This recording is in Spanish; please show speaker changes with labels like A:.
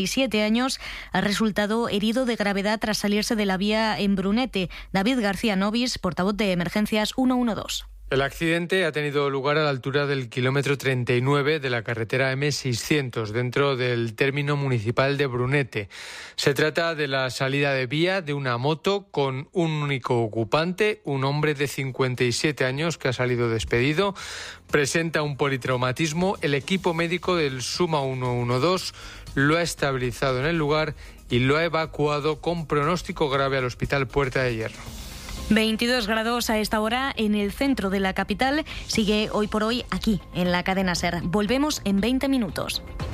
A: 7 años, ha resultado herido de gravedad tras salirse de la vía en Brunete. David García Novis, portavoz de Emergencias 112.
B: El accidente ha tenido lugar a la altura del kilómetro 39 de la carretera M600, dentro del término municipal de Brunete. Se trata de la salida de vía de una moto con un único ocupante, un hombre de 57 años que ha salido despedido. Presenta un politraumatismo. El equipo médico del Suma 112 lo ha estabilizado en el lugar y lo ha evacuado con pronóstico grave al Hospital Puerta de Hierro.
A: 22 grados a esta hora en el centro de la capital. Sigue hoy por hoy aquí, en la cadena SER. Volvemos en 20 minutos.